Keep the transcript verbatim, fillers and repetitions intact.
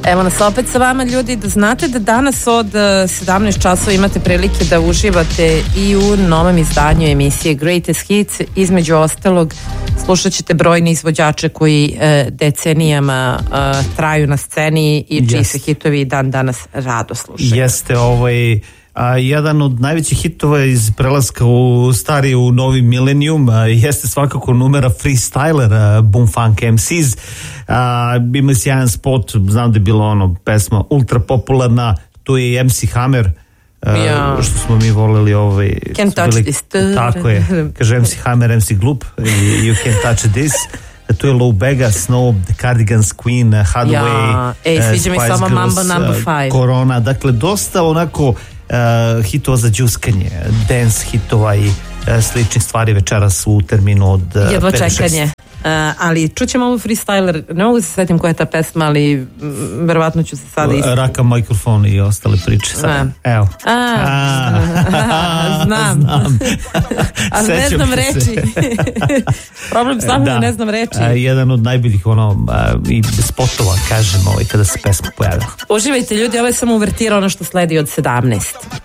Evo nas opet sa vama, ljudi, da znate da danas od sedamnaest časova imate prilike da uživate i u novom izdanju emisije Greatest Hits. Između ostalog slušat ćete brojne izvođače koji e, decenijama e, traju na sceni i čiji se hitovi dan danas rado slušaju. Jeste, ovaj a, jedan od najvećih hitova iz prelaska u stari u novi milenijum a, jeste svakako numera Freestyler, a, Boom Funk em ce's. A, ima si jedan spot, znam da je bila ono pesma ultra popularna, tu je i em ce Hammer, a, ja. što smo mi voleli ovaj, Can't touch bili, this. Tako je, kaže em ce Hammer, em ce Glup, You Can't Touch This. Tu je Low Bega, Snow, The Cardigans, Queen, Hathaway, ja. Ej, uh, sviđa mi samo Mambo number five. Corona, dakle dosta onako uh, hitova za džuskanje, dance hitova i uh, sličnih stvari večeras u terminu od uh, jedva čekanje. Uh, ali čućemo ovo Freestyler, ne mogu se setim koja je ta pesma, ali m, verovatno ću se sada isti. Raka mikrofon i ostale priče. Sad. Evo. A, a, znam. znam. Ali ne znam reči. Problem sam da ne znam reči. A, jedan od najboljih ono, a, i spotova, kažemo, ovaj, kada se pesma pojavila. Uživajte, ljudi, ovo je samo uvertira ono što sledi od sedamnaest.